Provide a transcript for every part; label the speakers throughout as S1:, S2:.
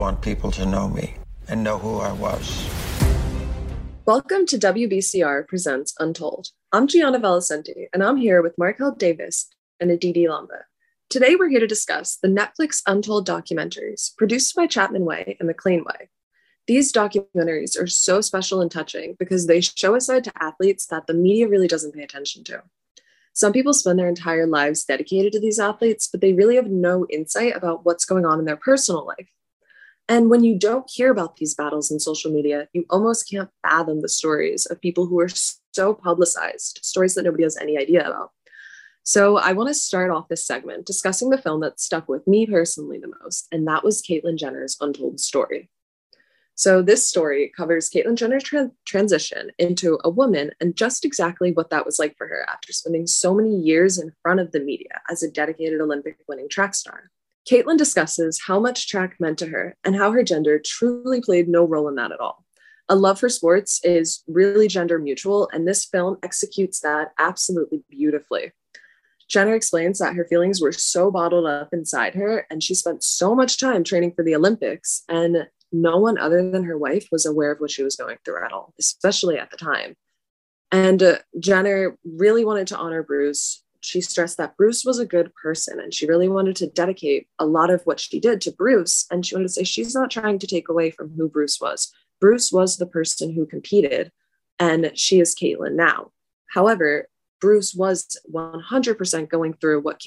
S1: want people to know me and know who I was.
S2: Welcome to WBCR Presents Untold. I'm Gianna Valicenti, and I'm here with Markel Davis and Aditi Lamba. Today, we're here to discuss the Netflix Untold documentaries produced by Chapman Way and McLean Way. These documentaries are so special and touching because they show a side to athletes that the media really doesn't pay attention to. Some people spend their entire lives dedicated to these athletes, but they really have no insight about what's going on in their personal life. And when you don't hear about these battles in social media, you almost can't fathom the stories of people who are so publicized, stories that nobody has any idea about. So I want to start off this segment discussing the film that stuck with me personally the most, and that was Caitlyn Jenner's Untold Story. So this story covers Caitlyn Jenner's transition into a woman and just exactly what that was like for her after spending so many years in front of the media as a dedicated Olympic-winning track star. Caitlyn discusses how much track meant to her and how her gender truly played no role in that at all. A love for sports is really gender mutual, and this film executes that absolutely beautifully. Jenner explains that her feelings were so bottled up inside her, and she spent so much time training for the Olympics, and no one other than her wife was aware of what she was going through at all, especially at the time. And Jenner really wanted to honor Bruce. She stressed that Bruce was a good person, and she really wanted to dedicate a lot of what she did to Bruce. And she wanted to say she's not trying to take away from who Bruce was. Bruce was the person who competed, and she is Caitlyn now. However, Bruce was 100% going through who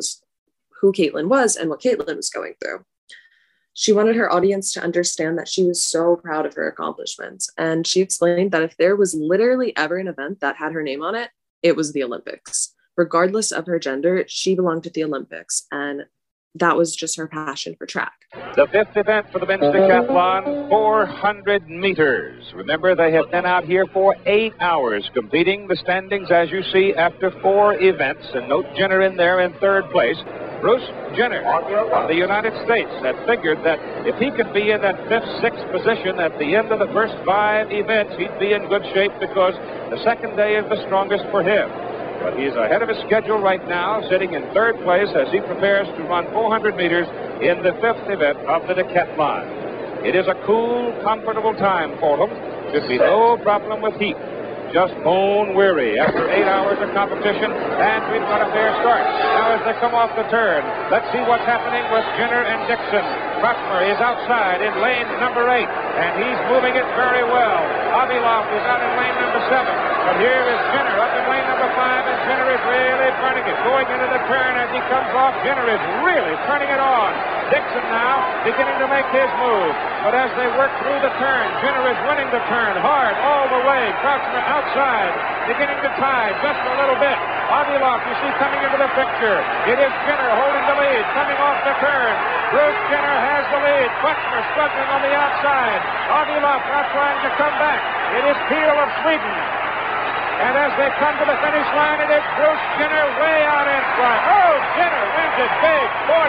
S2: Caitlyn was and what Caitlyn was going through. She wanted her audience to understand that she was so proud of her accomplishments. And she explained that if there was literally ever an event that had her name on it, it was the Olympics. Regardless of her gender, she belonged to the Olympics, and that was just her passion for track.
S3: The fifth event for the men's decathlon, 400 meters. Remember, they have been out here for 8 hours competing. The standings, as you see, after 4 events, and note Jenner in there in third place. Bruce Jenner of the United States had figured that if he could be in that 5th, 6th position at the end of the first 5 events, he'd be in good shape because the second day is the strongest for him. But he's ahead of his schedule right now, sitting in third place as he prepares to run 400 meters in the 5th event of the decathlon. It is a cool, comfortable time for him. Should be no problem with heat. Just bone weary after 8 hours of competition, and we've got a fair start. Now as they come off the turn, let's see what's happening with Jenner and Dixon. Krochmer is outside in lane number 8, and he's moving it very well. Avilov is out in lane number 7, but here is Jenner up in lane number 5, and Jenner is really burning it. Going into the turn as he comes off, Jenner is really turning it on. Dixon now beginning to make his move, but as they work through the turn, Jenner is winning the turn hard all the way. Krochmer outside, beginning to tie just a little bit. Avilov, you see, coming into the picture. It is Jenner holding the lead, coming off the turn. Bruce Jenner has the lead. Krochmer struggling on the outside. Avilov now trying to come back. It is Peel of Sweden. And as they come to the finish line, it is Bruce Jenner way out in front. Oh, Jenner wins it big,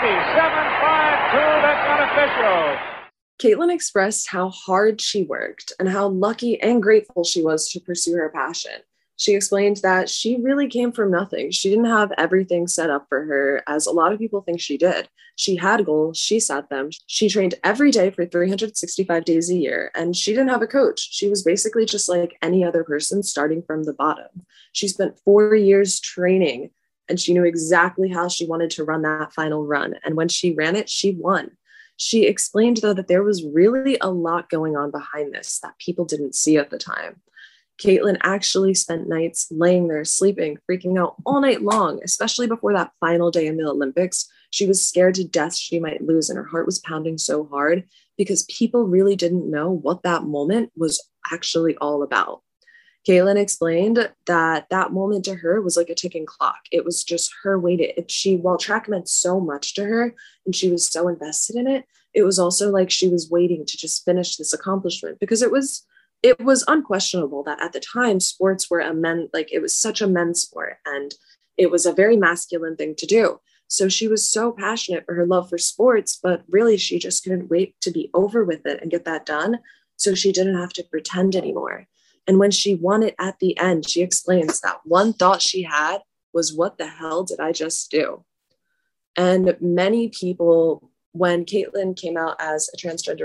S3: 47-52. That's unofficial.
S2: Caitlyn expressed how hard she worked and how lucky and grateful she was to pursue her passion. She explained that she really came from nothing. She didn't have everything set up for her, as a lot of people think she did. She had goals, she set them. She trained every day for 365 days a year, and she didn't have a coach. She was basically just like any other person starting from the bottom. She spent 4 years training, and she knew exactly how she wanted to run that final run. And when she ran it, she won. She explained, though, that there was really a lot going on behind this that people didn't see at the time. Caitlyn actually spent nights laying there, sleeping, freaking out all night long, especially before that final day in the Olympics. She was scared to death she might lose, and her heart was pounding so hard because people really didn't know what that moment was actually all about. Caitlyn explained that that moment to her was like a ticking clock. It was just her waiting. While track meant so much to her and she was so invested in it, it was also like she was waiting to just finish this accomplishment because it was unquestionable that at the time sports were it was such a men's sport and it was a very masculine thing to do. So she was so passionate for her love for sports, but really she just couldn't wait to be over with it and get that done so she didn't have to pretend anymore. And when she won it at the end, she explains that one thought she had was, what the hell did I just do? And many people when Caitlyn came out as a transgender